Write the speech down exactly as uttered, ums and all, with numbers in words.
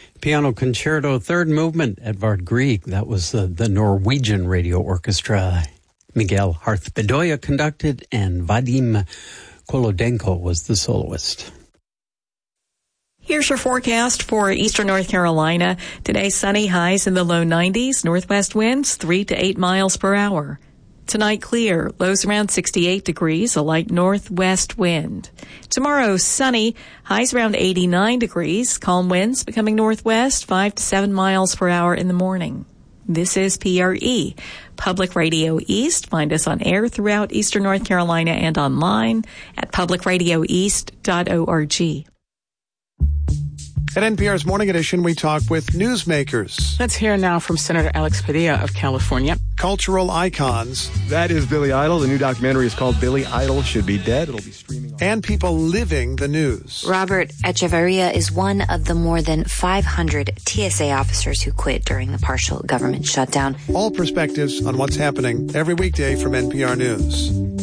Piano Concerto, third movement, Edvard Grieg. That was uh, the Norwegian Radio Orchestra. Miguel Harth-Bedoya conducted, and Vadim Kolodenko was the soloist. Here's your forecast for eastern North Carolina. Today, sunny, highs in the low nineties, northwest winds three to eight miles per hour. Tonight, clear, lows around sixty-eight degrees, a light northwest wind. Tomorrow, sunny, highs around eighty-nine degrees, calm winds becoming northwest five to seven miles per hour in the morning. This is P R E, Public Radio East. Find us on air throughout eastern North Carolina and online at public radio east dot org. At N P R's Morning Edition, we talk with newsmakers. Let's hear now from Senator Alex Padilla of California. Cultural icons. That is Billy Idol. The new documentary is called Billy Idol Should Be Dead. It'll be streaming on. And people living the news. Robert Echeverria is one of the more than five hundred T S A officers who quit during the partial government shutdown. All perspectives on what's happening every weekday from N P R News.